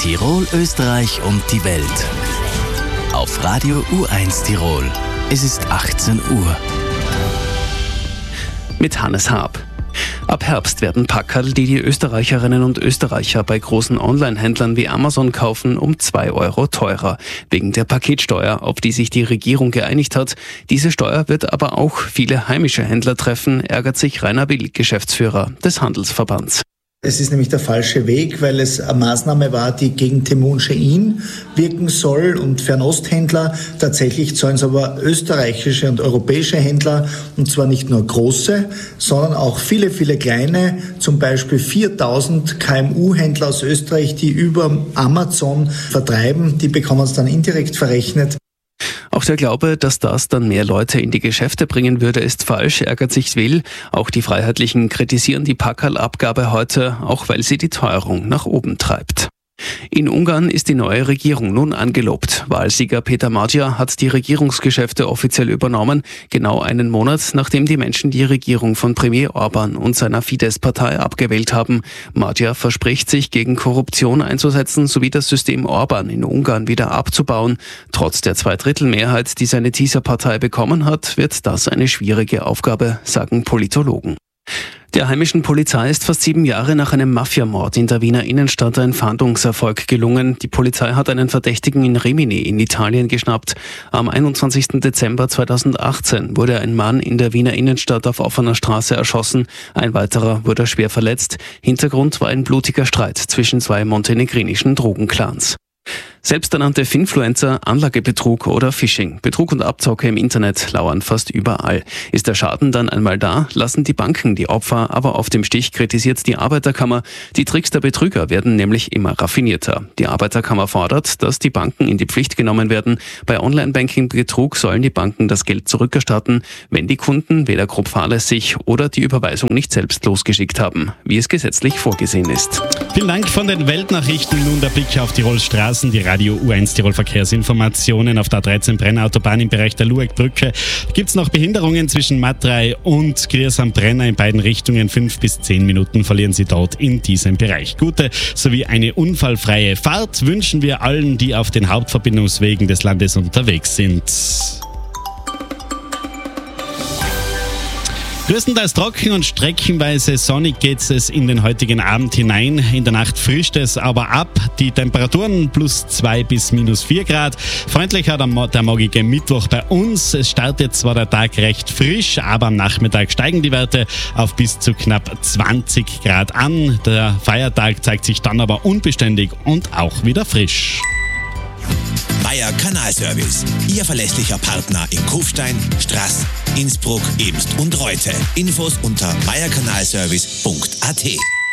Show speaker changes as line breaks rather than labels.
Tirol, Österreich und die Welt. Auf Radio U1 Tirol. Es ist 18 Uhr.
Mit Hannes Haab. Ab Herbst werden Packerl, die die Österreicherinnen und Österreicher bei großen Online-Händlern wie Amazon kaufen, um 2 Euro teurer. Wegen der Paketsteuer, auf die sich die Regierung geeinigt hat. Diese Steuer wird aber auch viele heimische Händler treffen, ärgert sich Rainer Will, Geschäftsführer des Handelsverbands.
Es ist nämlich der falsche Weg, weil es eine Maßnahme war, die gegen Temu Shein wirken soll und Fernosthändler. Tatsächlich zahlen es aber österreichische und europäische Händler, und zwar nicht nur große, sondern auch viele, viele kleine, zum Beispiel 4000 KMU-Händler aus Österreich, die über Amazon vertreiben. Die bekommen es dann indirekt verrechnet.
Auch der Glaube, dass das dann mehr Leute in die Geschäfte bringen würde, ist falsch, ärgert sich Will. Auch die Freiheitlichen kritisieren die Packerl-Abgabe heute, auch weil sie die Teuerung nach oben treibt. In Ungarn ist die neue Regierung nun angelobt. Wahlsieger Peter Magyar hat die Regierungsgeschäfte offiziell übernommen, genau einen Monat, nachdem die Menschen die Regierung von Premier Orban und seiner Fidesz-Partei abgewählt haben. Magyar verspricht sich, gegen Korruption einzusetzen, sowie das System Orban in Ungarn wieder abzubauen. Trotz der Zweidrittelmehrheit, die seine Tisza-Partei bekommen hat, wird das eine schwierige Aufgabe, sagen Politologen. Der heimischen Polizei ist fast 7 Jahre nach einem Mafiamord in der Wiener Innenstadt ein Fahndungserfolg gelungen. Die Polizei hat einen Verdächtigen in Rimini in Italien geschnappt. Am 21. Dezember 2018 wurde ein Mann in der Wiener Innenstadt auf offener Straße erschossen. Ein weiterer wurde schwer verletzt. Hintergrund war ein blutiger Streit zwischen 2 montenegrinischen Drogenclans. Selbsternannte Finfluencer, Anlagebetrug oder Phishing. Betrug und Abzocke im Internet lauern fast überall. Ist der Schaden dann einmal da, lassen die Banken die Opfer aber auf dem Stich, kritisiert die Arbeiterkammer. Die Tricks der Betrüger werden nämlich immer raffinierter. Die Arbeiterkammer fordert, dass die Banken in die Pflicht genommen werden. Bei Online-Banking-Betrug sollen die Banken das Geld zurückerstatten, wenn die Kunden weder grob fahrlässig oder die Überweisung nicht selbst losgeschickt haben, wie es gesetzlich vorgesehen ist.
Vielen Dank von den Weltnachrichten. Nun der Blick auf Tirols Straßen, die Radio U1 Tirol Verkehrsinformationen. Auf der A13 Brenner-Autobahn im Bereich der Lueckbrücke gibt es noch Behinderungen zwischen Matrei und Griers am Brenner in beiden Richtungen. 5 bis 10 Minuten verlieren Sie dort in diesem Bereich. Gute sowie eine unfallfreie Fahrt wünschen wir allen, die auf den Hauptverbindungswegen des Landes unterwegs sind. Größtenteils trocken und streckenweise sonnig geht es in den heutigen Abend hinein. In der Nacht frischt es aber ab. Die Temperaturen +2 bis -4 Grad. Freundlicher der morgige Mittwoch bei uns. Es startet zwar der Tag recht frisch, aber am Nachmittag steigen die Werte auf bis zu knapp 20 Grad an. Der Feiertag zeigt sich dann aber unbeständig und auch wieder frisch.
Meier Kanalservice, Ihr verlässlicher Partner in Kufstein, Straß, Innsbruck, Eemst und Reute. Infos unter meierkanalservice.at.